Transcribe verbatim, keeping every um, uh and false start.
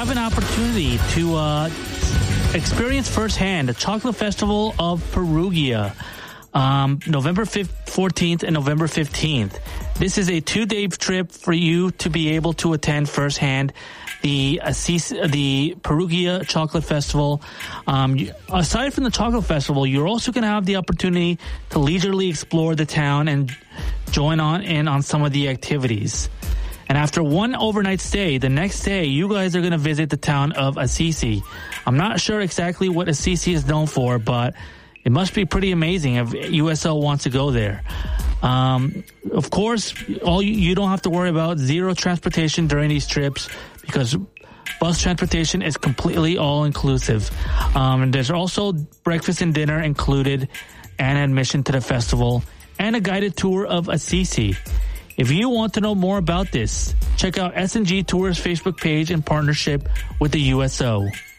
have an opportunity to uh, experience firsthand the Chocolate Festival of Perugia, um, November fourteenth and November fifteenth. This is a two-day trip for you to be able to attend firsthand the Assisi, the Perugia Chocolate Festival. Um, you, aside from the Chocolate Festival, you're also going to have the opportunity to leisurely explore the town and join on in on some of the activities. And after one overnight stay, the next day, you guys are going to visit the town of Assisi. I'm not sure exactly what Assisi is known for, but it must be pretty amazing if U S L wants to go there. Um, of course, all you, you don't have to worry about zero transportation during these trips because bus transportation is completely all-inclusive. Um, and there's also breakfast and dinner included and admission to the festival and a guided tour of Assisi. If you want to know more about this, check out S and G Tours Facebook page in partnership with the U S O.